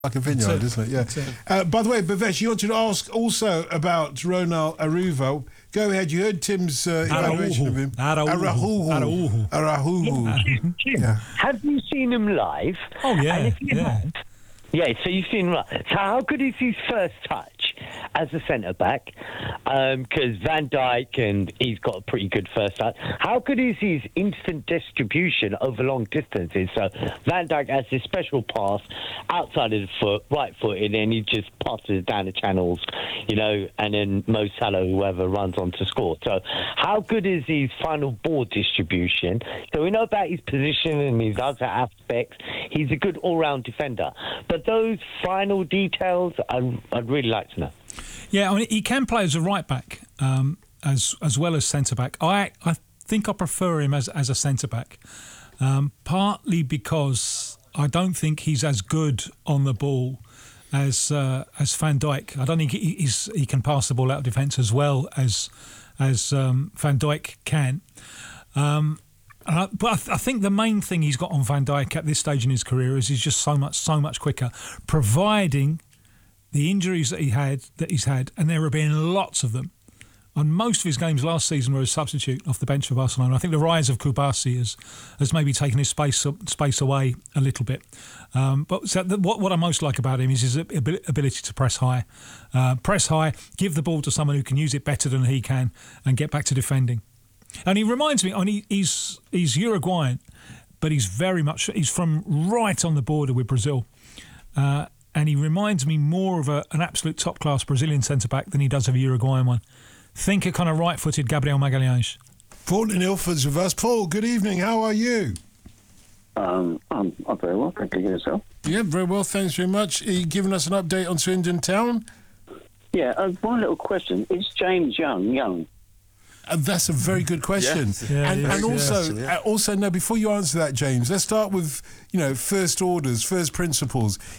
like a vineyard, isn't it? Yeah. By the way, Bhavesh, you wanted to ask also about Ronald Araujo. Go ahead. You heard Tim's evaluation of him. Araujo. Jim, have you seen him live? Oh, yeah. And if you have, so you've seen him live. So how good is his first touch as a centre-back? Because Van Dijk, and he's got a pretty good first touch. How good is his instant distribution over long distances? So Van Dijk has this special pass outside of the foot, right foot, and then he just passes it down the channels, and then Mo Salah, whoever, runs on to score. So how good is his final ball distribution? So we know about his position and his other aspects. He's a good all-round defender. But those final details, I'd really like to know. Yeah, I mean, he can play as a right back as well as centre back. I think I prefer him as a centre back, partly because I don't think he's as good on the ball as Van Dijk. I don't think he can pass the ball out of defence as well as Van Dijk can. But I think the main thing he's got on Van Dijk at this stage in his career is he's just so much quicker, providing the injuries that he's had, and there have been lots of them. On most of his games last season were a substitute off the bench for Barcelona. I think the rise of Kubasi has maybe taken his space away a little bit. But what I most like about him is his ability to press high, give the ball to someone who can use it better than he can, and get back to defending. And he reminds me, he's Uruguayan, but he's from right on the border with Brazil. And he reminds me more of an absolute top-class Brazilian centre-back than he does of a Uruguayan one. Think a kind of right-footed Gabriel Magalhães. Paul in Ilford's with us. Paul, good evening. How are you? I'm very well, thank you. Yourself? Yeah, very well, thanks very much. Are you giving us an update on Swindon Town? Yeah, one little question. Is James Young? That's a very good question. Also, no, before you answer that, James, let's start with, first orders, first principles.